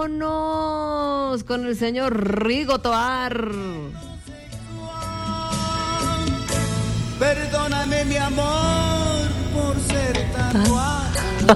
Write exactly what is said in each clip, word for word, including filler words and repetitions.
Vámonos con el señor Rigo Tobar. Perdóname, mi amor, por ser tan guapo.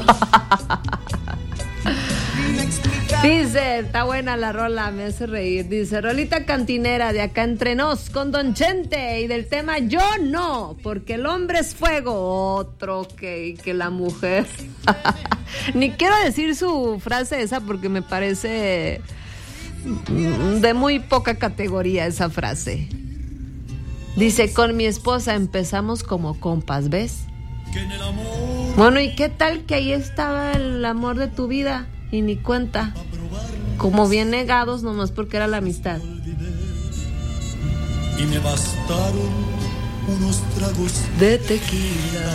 Dice, está buena la rola, me hace reír. Dice, rolita cantinera de acá entre nos con Don Chente y del tema yo no, porque el hombre es fuego, otro que, que la mujer. Ni quiero decir su frase esa porque me parece de muy poca categoría esa frase. Dice, con mi esposa empezamos como compas, ¿ves? Bueno, ¿y qué tal que ahí estaba el amor de tu vida? Y ni cuenta, como bien negados nomás porque era la amistad. Y me bastaron unos tragos de tequila.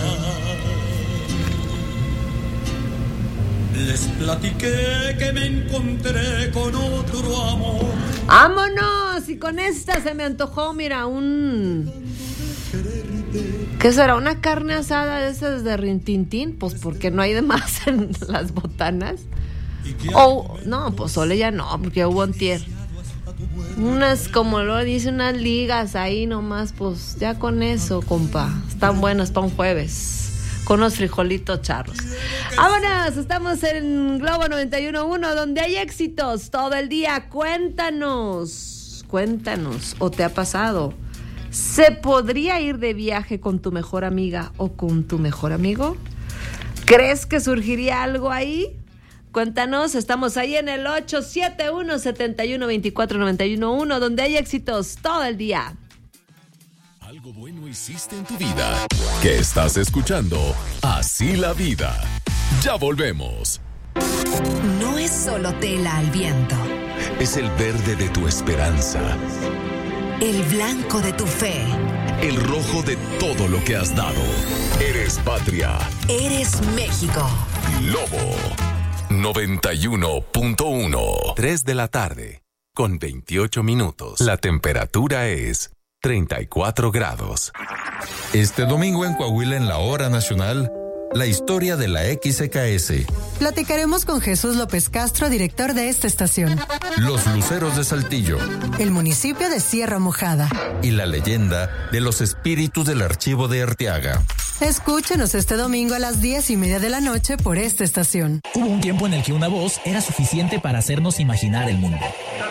Les platiqué que me encontré con otro amor. ¡Vámonos! Y con esta se me antojó, mira, un... ¿qué será? ¿Una carne asada de esas de rintintín? Pues porque no hay de más en las botanas. O, oh, no, pozole ya no, porque hubo antier. Unas, como lo dice, unas ligas ahí nomás, pues ya con eso, compa. Están buenas para un jueves. Con unos frijolitos charros. Vámonos, estamos en Globo noventa y uno punto uno, donde hay éxitos todo el día. Cuéntanos, cuéntanos, ¿o te ha pasado? ¿Se podría ir de viaje con tu mejor amiga o con tu mejor amigo? ¿Crees que surgiría algo ahí? Cuéntanos, estamos ahí en el ocho siete uno, siete uno, dos cuatro nueve uno uno, donde hay éxitos todo el día. Algo bueno hiciste en tu vida. ¿Qué estás escuchando? Así la vida. Ya volvemos. No es solo tela al viento. Es el verde de tu esperanza. El blanco de tu fe. El rojo de todo lo que has dado. Eres patria. Eres México. Globo noventa y uno punto uno. tres de la tarde, con veintiocho minutos. La temperatura es treinta y cuatro grados. Este domingo en Coahuila, en la Hora Nacional, la historia de la X C K S. Platicaremos con Jesús López Castro, director de esta estación. Los Luceros de Saltillo. El municipio de Sierra Mojada. Y la leyenda de los espíritus del archivo de Arteaga. Escúchenos este domingo a las diez y media de la noche por esta estación. Hubo un tiempo en el que una voz era suficiente para hacernos imaginar el mundo.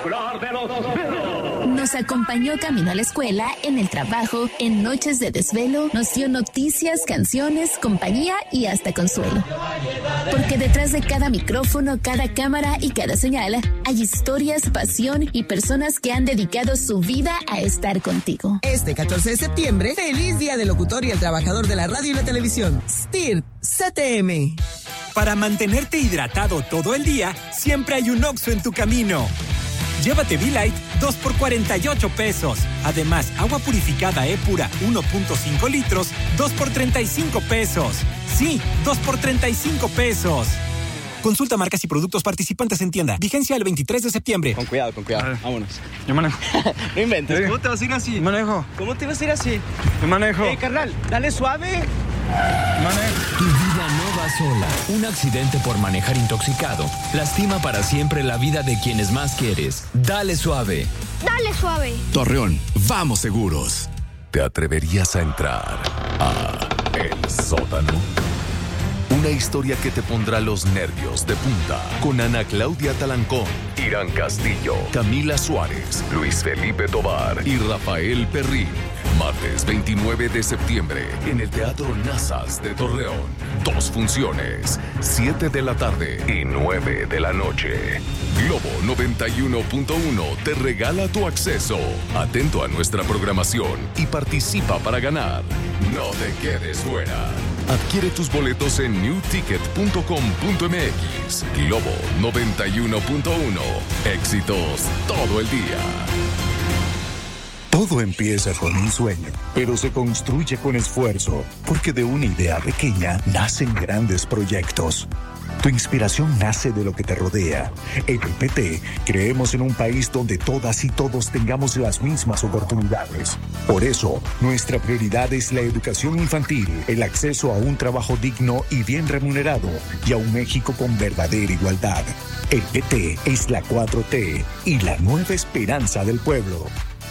Nos acompañó camino a la escuela, en el trabajo, en noches de desvelo, nos dio noticias, canciones, compañía y hasta consuelo. Porque detrás de cada micrófono, cada cámara y cada señal hay historias, pasión y personas que han dedicado su vida a estar contigo. Este catorce de septiembre, feliz Día del Locutor y el Trabajador de la Radio y la Televisión. S T I R C T M. Para mantenerte hidratado todo el día, siempre hay un Oxxo en tu camino. Llévate V-Light dos por cuarenta y ocho pesos. Además, agua purificada E-Pura uno punto cinco litros, dos por treinta y cinco pesos. Sí, dos por treinta y cinco pesos. Consulta marcas y productos participantes en tienda. Vigencia el veintitrés de septiembre. Con cuidado, con cuidado. Vámonos. Yo manejo. No inventes. ¿Sí? ¿Cómo te vas a ir así? Yo manejo. ¿Cómo te vas a ir así? Yo manejo. Eh, carnal, dale suave. Manejo. Tu vida no va sola. Un accidente por manejar intoxicado lastima para siempre la vida de quienes más quieres. Dale suave. Dale suave. Torreón, vamos seguros. ¿Te atreverías a entrar a El Sótano? Una historia que te pondrá los nervios de punta. Con Ana Claudia Talancón, Irán Castillo, Camila Suárez, Luis Felipe Tobar y Rafael Perrín. Martes veintinueve de septiembre en el Teatro Nazas de Torreón. Dos funciones, siete de la tarde y nueve de la noche. Globo noventa y uno punto uno te regala tu acceso. Atento a nuestra programación y participa para ganar. No te quedes fuera. Adquiere tus boletos en new ticket punto com punto m x. Globo noventa y uno punto uno. Éxitos todo el día. Todo empieza con un sueño, pero se construye con esfuerzo, porque de una idea pequeña nacen grandes proyectos. Tu inspiración nace de lo que te rodea. En el P T creemos en un país donde todas y todos tengamos las mismas oportunidades. Por eso, nuestra prioridad es la educación infantil, el acceso a un trabajo digno y bien remunerado y a un México con verdadera igualdad. El P T es la cuatro T y la nueva esperanza del pueblo.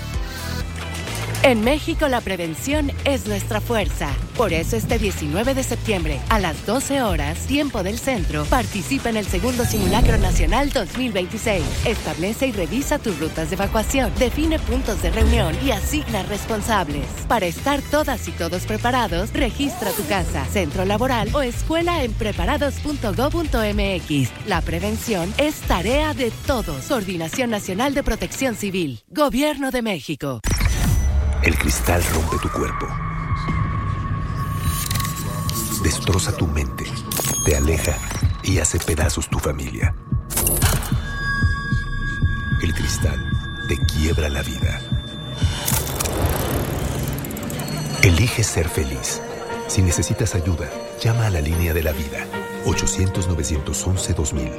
En México la prevención es nuestra fuerza. Por eso este diecinueve de septiembre, a las doce horas, tiempo del centro, participa en el segundo Simulacro Nacional dos mil veintiséis. Establece y revisa tus rutas de evacuación, define puntos de reunión y asigna responsables. Para estar todas y todos preparados, registra tu casa, centro laboral o escuela en preparados punto gob punto m x. La prevención es tarea de todos. Coordinación Nacional de Protección Civil. Gobierno de México. El cristal rompe tu cuerpo, destroza tu mente, te aleja y hace pedazos tu familia. El cristal te quiebra la vida. Elige ser feliz. Si necesitas ayuda, llama a la línea de la vida. ochocientos, novecientos once, dos mil.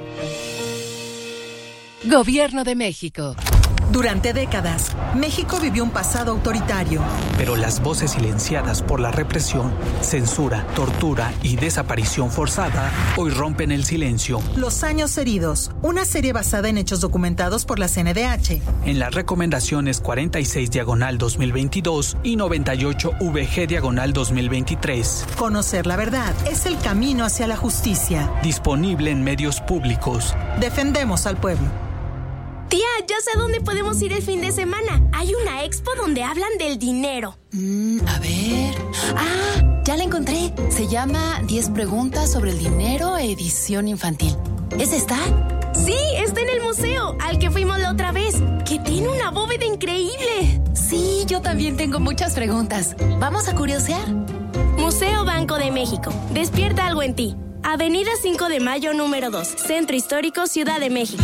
Gobierno de México. Durante décadas, México vivió un pasado autoritario. Pero las voces silenciadas por la represión, censura, tortura y desaparición forzada hoy rompen el silencio. Los años heridos, una serie basada en hechos documentados por la C N D H. En las recomendaciones cuarenta y seis diagonal dos mil veintidós y noventa y ocho V G diagonal dos mil veintitrés. Conocer la verdad es el camino hacia la justicia. Disponible en medios públicos. Defendemos al pueblo. Tía, ya sé dónde podemos ir el fin de semana. Hay una expo donde hablan del dinero. Mm, a ver... Ah, ya la encontré. Se llama diez preguntas sobre el dinero, edición infantil. ¿Es esta? Sí, está en el museo, al que fuimos la otra vez, que tiene una bóveda increíble. Sí, yo también tengo muchas preguntas. ¿Vamos a curiosear? Museo Banco de México. Despierta algo en ti. Avenida cinco de mayo, número dos. Centro Histórico, Ciudad de México.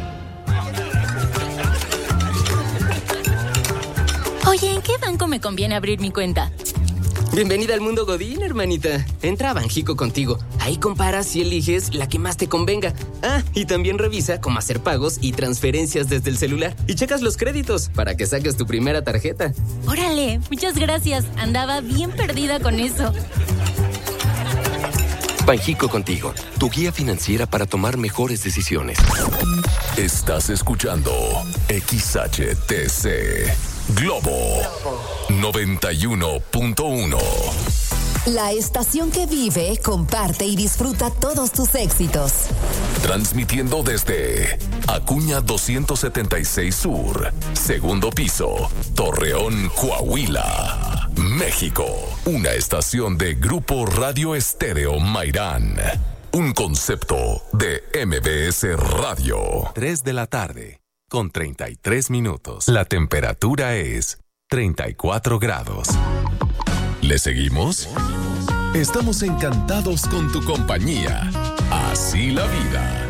Oye, ¿en qué banco me conviene abrir mi cuenta? Bienvenida al mundo Godín, hermanita. Entra a Banjico contigo. Ahí comparas y eliges la que más te convenga. Ah, y también revisa cómo hacer pagos y transferencias desde el celular. Y checas los créditos para que saques tu primera tarjeta. Órale, muchas gracias. Andaba bien perdida con eso. Banjico contigo, tu guía financiera para tomar mejores decisiones. Estás escuchando X H T C Globo noventa y uno punto uno. La estación que vive, comparte y disfruta todos tus éxitos. Transmitiendo desde Acuña doscientos setenta y seis Sur, segundo piso, Torreón, Coahuila, México. Una estación de Grupo Radio Estéreo Mairán. Un concepto de M B S Radio. tres de la tarde, con treinta y tres minutos. La temperatura es treinta y cuatro grados. ¿Le seguimos? Estamos encantados con tu compañía. Así la vida.